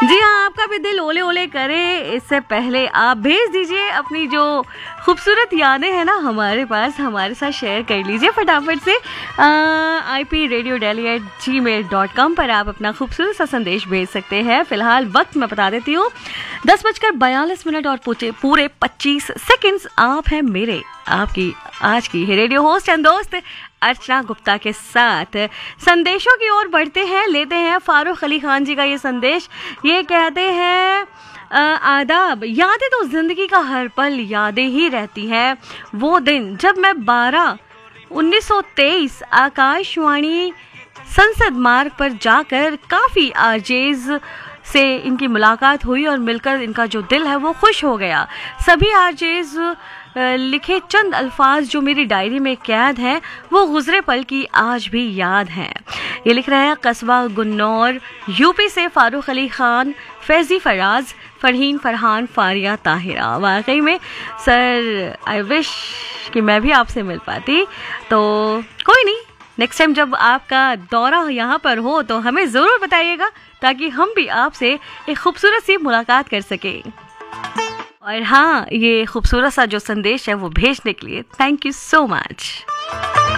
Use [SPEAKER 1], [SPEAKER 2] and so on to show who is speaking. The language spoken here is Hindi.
[SPEAKER 1] जी हाँ, आपका भी दिल ओले ओले करे इससे पहले आप भेज दीजिए अपनी जो खूबसूरत यादें हैं ना हमारे पास, हमारे साथ शेयर कर लीजिए फटाफट से। ipradiodelhi@gmail.com पर आप अपना खूबसूरत सा संदेश भेज सकते हैं। फिलहाल वक्त मैं बता देती हूँ 10:42 और पूरे 25 सेकंड्स। आप हैं मेरे आपकी आज की रेडियो होस्ट एंड दोस्त अर्चना गुप्ता के साथ। संदेशों की ओर बढ़ते हैं, लेते हैं फारूक अली खान जी का ये संदेश। ये कहते हैं आदाब, यादें तो जिंदगी का हर पल यादें ही रहती हैं। वो दिन जब मैं 1923 आकाशवाणी संसद मार्ग पर जाकर काफ़ी आरजेज से इनकी मुलाकात हुई और मिलकर इनका जो दिल है वो खुश हो गया। सभी आरजेज लिखे चंद अल्फाज जो मेरी डायरी में कैद हैं वो गुजरे पल की आज भी याद हैं। ये लिख रहे हैं कस्बा गुन्नौर यूपी से फारूक अली खान, फैजी फराज, फरहीन, फरहान, फारिया, ताहिरा। वाकई में सर आई विश कि मैं भी आपसे मिल पाती। तो कोई नहीं, नेक्स्ट टाइम जब आपका दौरा यहाँ पर हो तो हमें ज़रूर बताइएगा ताकि हम भी आपसे एक खूबसूरत सी मुलाकात कर सकें। और हाँ, ये खूबसूरत सा जो संदेश है वो भेजने के लिए थैंक यू सो मच।